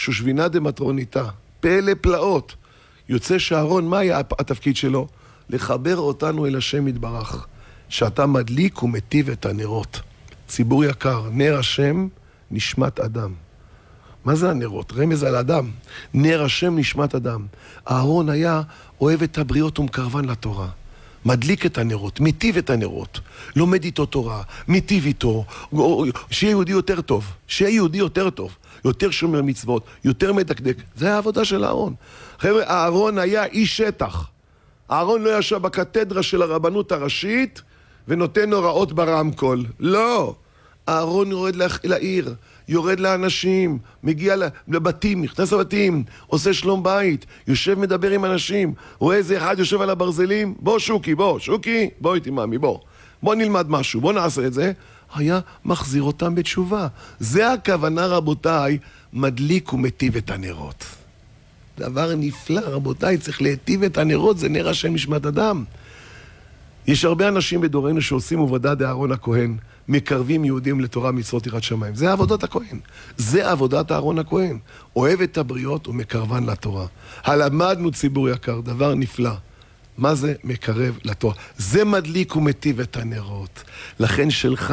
שושבינה דמטרוניתא, פלא פלאות. יוצא שאהרון, מה היה התפקיד שלו? לחבר אותנו אל השם יתברך, שאתה מדליק ומטיב את הנרות. ציבור יקר, נר השם נשמת אדם. מה זה הנרות? רמז על אדם. נר השם נשמת אדם. אהרון היה אוהב את הבריות ומקרבן לתורה. מדליק את הנרות, מטיב את הנרות, לומד איתו תורה, מטיב איתו, שיהיה יהודי יותר טוב, שיהיה יהודי יותר טוב, יותר שומר מצוות, יותר מדקדק. זה העבודה של אהרון. חבר'ה, אהרון היה איש שטח. אהרון לא ישב בקתדרה של הרבנות הראשית ונותן הוראות ברמקול. לא. אהרון יורד לעיר, יורד לאנשים, מגיע לבתים, נכנס לבתים, עושה שלום בית, יושב מדבר עם אנשים, רואה איזה אחד יושב על הברזלים, בוא שוקי, בוא איתי מאמי, בוא נלמד משהו, בוא נעשה את זה. היה מחזיר אותם בתשובה. זה הכוונה, רבותיי, מדליק ומטיב את הנרות. דבר נפלא, רבותיי, צריך להטיב את הנרות, זה נר השם נשמת אדם. יש הרבה אנשים בדורנו שעושים עבודת אהרון הכהן, מקרבים יהודים לתורה מצוות יראת שמיים. זה עבודת הכהן. זה עבודת אהרון הכהן. אוהב את הבריות ומקרבן לתורה. הלמדנו ציבור יקר, דבר נפלא. מה זה מקרב לתורה? זה מדליק ומטיב את הנרות. לכן שלך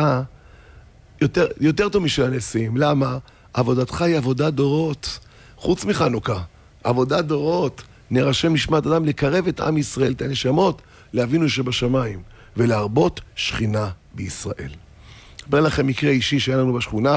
יותר טוב משל הנשיאים. למה? עבודתך היא עבודת דורות. חוץ מחנוכה. עבודת דורות. נר השם נשמת אדם לקרב את עם ישראל, את הנשמות, לאבינו שבשמיים, ולהרבות שכינה בישראל. אספר לכם מקרה אישי שהיה לנו בשכונה.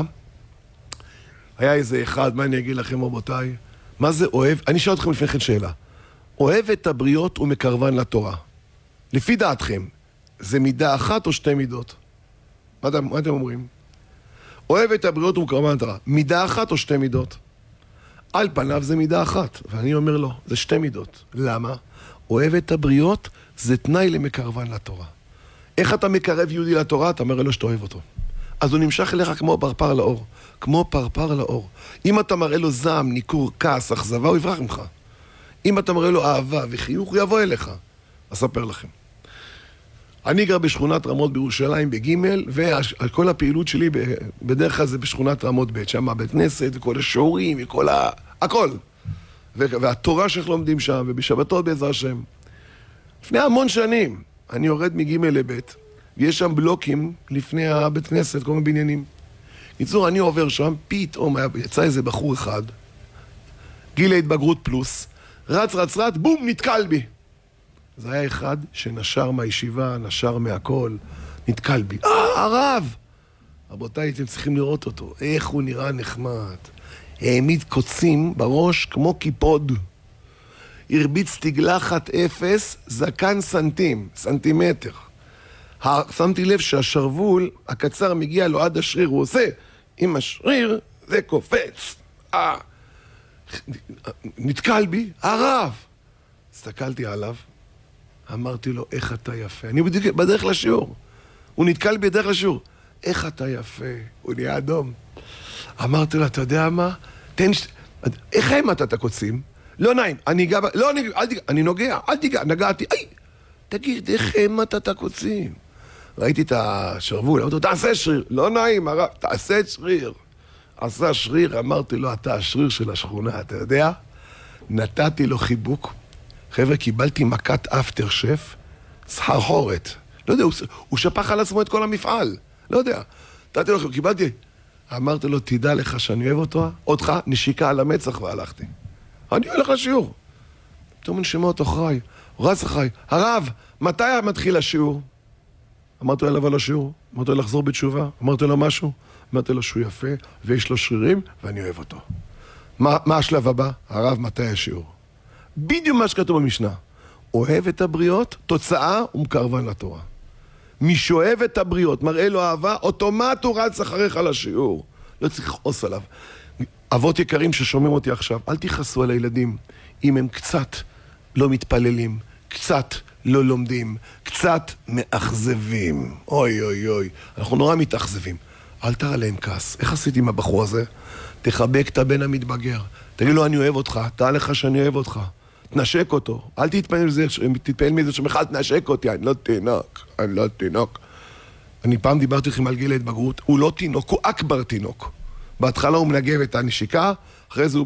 היה איזה אחד, מה אני אגיד לכם רבותיי? מה זה אוהב? אני אשאל אתכם לפני כן שאלה. אוהב את הבריות ומקרבן לתורה. לפי דעתכם, זה מידה אחת או שתי מידות? מה אתם אומרים? אוהב את הבריות ומקרבן לתורה. מידה אחת או שתי מידות? על פניו זה מידה אחת, ואני אומר לו, זה שתי מידות. למה? אוהב את הבריות זה תנאי למקרבן לתורה. איך אתה מקרב יהודי לתורה? אתה מראה לו שאתה אוהב אותו. אז הוא נמשך אליך כמו פרפר לאור. כמו פרפר לאור. אם אתה מראה לו זעם, ניכור, כעס, אכזבה, הוא יברח ממך. אם אתה מראה לו אהבה וחיוך, הוא יבוא אליך. אספר לכם. אני גר בשכונת רמות בירושלים בגימל, ועל כל הפעילות שלי בדרך כלל זה בשכונת רמות ב', שם בית כנסת וכל השיעורים וכל הכל. והתורה שאנחנו לומדים שם, ובשבתות בעזר השם. לפני המון שנים, אני יורד מגימל לבית, ויש שם בלוקים לפני הבית כנסת, כל מיני בניינים. קיצור, אני עובר שם, פתאום יצא איזה בחור אחד, גיל ההתבגרות פלוס, רץ, בום, נתקל בי. זה היה אחד שנשר מהישיבה, נשר מהכל, נתקל בי. הרב! רבותיי, אתם צריכים לראות אותו. איך הוא נראה נחמד. העמיד קוצים בראש כמו קיפוד. הרביץ תגלחת אפס, זקן סנטימטר. שמתי לב שהשרוול הקצר מגיע לו עד השריר, הוא עושה עם השריר, זה קופץ. נתקל בי, הרב! הסתכלתי עליו, אמרתי לו, איך אתה יפה. אני בדרך לשיעור. הוא נתקל בי בדרך לשיעור. איך אתה יפה? הוא נהיה אדום. אמרתי לו, אתה יודע מה? איך העמדת את הקוצים? לא נעים, אני נוגע, אל תיגע, נגעתי, תגיד, איך העמדת את הקוצים? ראיתי את השרוול, אמרתי לו, תעשה שריר. לא נעים, הרב, תעשה שריר. עשה שריר, אמרתי לו, אתה השריר של השכונה, אתה יודע? נתתי לו חיבוק. חבר'ה, קיבלתי מכת אפטר שף, סחרחורת. לא יודע, הוא שפך על עצמו את כל המפעל. לא יודע. נתתי לו, קיבלתי. אמרתי לו, תדע לך שאני אוהב אותך, נשיקה על המצח והלכתי. אני הולך לשיעור. פתאום נשמע אותו אחריי, הוא רץ אחריי. הרב, מתי מתחיל השיעור? אמרתי לו, לבוא לשיעור. אמרתי לו, לחזור בתשובה. אמרתי לו משהו. אמרתי לו שהוא יפה, ויש לו שרירים, ואני אוהב אותו. מה השלב הבא? הרב, מתי השיעור? בדיוק מה שכתוב במשנה. אוהב את הבריות, תוצאה ומקרבן לתורה. מי שאוהב את הבריות, מראה לו אהבה, אוטומט הוא רץ אחריך לשיעור. לא צריך לכעוס עליו. אבות יקרים ששומעים אותי עכשיו, אל תכעסו על הילדים אם הם קצת לא מתפללים, קצת לא לומדים, קצת מאכזבים. אוי, אנחנו נורא מתאכזבים. אל תראה להם כעס. איך עשיתי עם הבחור הזה? תחבק את הבן המתבגר. תגיד לו, אני אוהב אותך, תראה לך שאני אוהב אותך. תנשק אותו. אל תתפעל מזה שבכלל תנשק אותי. אני לא תינוק. אני פעם דיברתי לכם על גיל ההתבגרות. הוא לא תינוק, הוא אכבר תינוק. בהתחלה הוא מנגב את הנשיקה, אחרי זה הוא